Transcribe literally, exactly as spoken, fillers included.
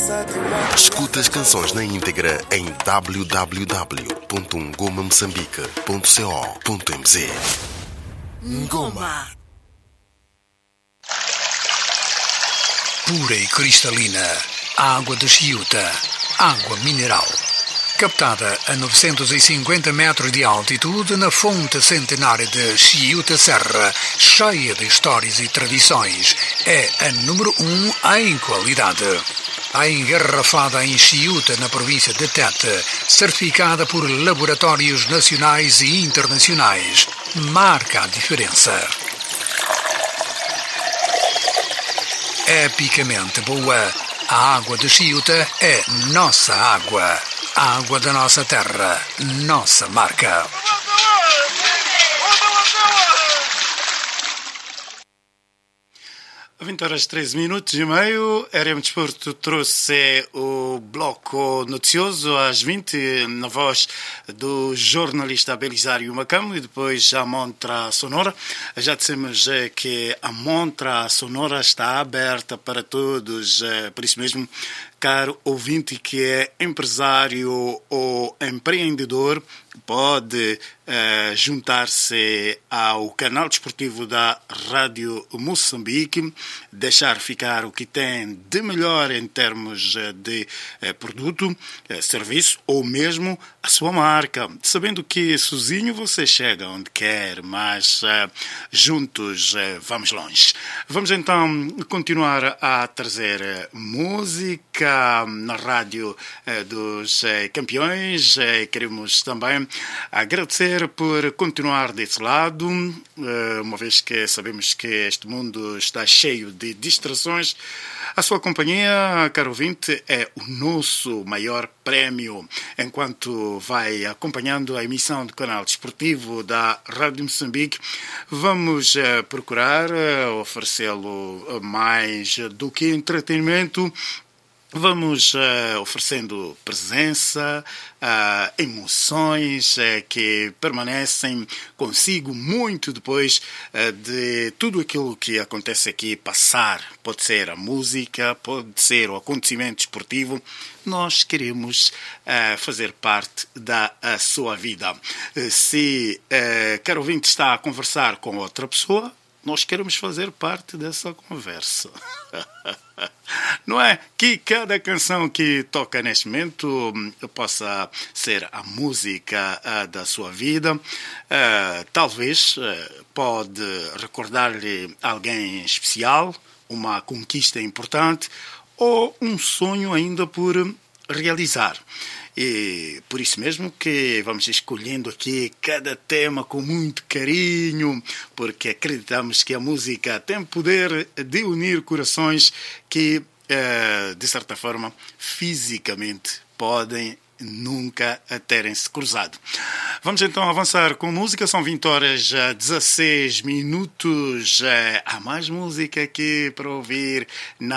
Escuta as canções na íntegra em w w w ponto ngoma moçambique ponto co ponto m z. Ngoma. Pura e cristalina, água de Chiuta, água mineral. Captada a novecentos e cinquenta metros de altitude na fonte centenária de Chiuta Serra, cheia de histórias e tradições, é a número um em qualidade. A engarrafada em Chiuta, na província de Tete, certificada por laboratórios nacionais e internacionais, marca a diferença. Epicamente boa, a água de Chiuta é nossa água. A água da nossa terra, nossa marca. vinte horas treze minutos e meio, R M Desporto trouxe o bloco noticioso às vinte, na voz do jornalista Belisário Macamo, e depois a montra sonora. Já dissemos que a montra sonora está aberta para todos, por isso mesmo, caro ouvinte que é empresário ou empreendedor, pode uh, juntar-se ao canal desportivo da Rádio Moçambique, deixar ficar o que tem de melhor em termos de uh, produto, uh, serviço ou mesmo a sua marca, sabendo que sozinho você chega onde quer, mas uh, juntos uh, vamos longe. Vamos então continuar a trazer música na Rádio uh, dos uh, Campeões. Uh, queremos também agradecer por continuar desse lado, uma vez que sabemos que este mundo está cheio de distrações. A sua companhia, caro ouvinte, é o nosso maior prémio. Enquanto vai acompanhando a emissão do canal desportivo da Rádio Moçambique, vamos procurar oferecê-lo mais do que entretenimento. Vamos uh, oferecendo presença, uh, emoções uh, que permanecem consigo muito depois uh, de tudo aquilo que acontece aqui passar. Pode ser a música, pode ser o acontecimento esportivo. Nós queremos uh, fazer parte da uh, sua vida. Uh, se uh, caro ouvinte está a conversar com outra pessoa, nós queremos fazer parte dessa conversa. Não é que cada canção que toca neste momento possa ser a música uh, da sua vida. Uh, talvez uh, pode recordar-lhe alguém especial, uma conquista importante ou um sonho ainda por realizar. E por isso mesmo que vamos escolhendo aqui cada tema com muito carinho, porque acreditamos que a música tem poder de unir corações que, de certa forma, fisicamente podem nunca terem-se cruzado. Vamos então avançar com música. São vinte horas dezasseis minutos. Há mais música aqui para ouvir na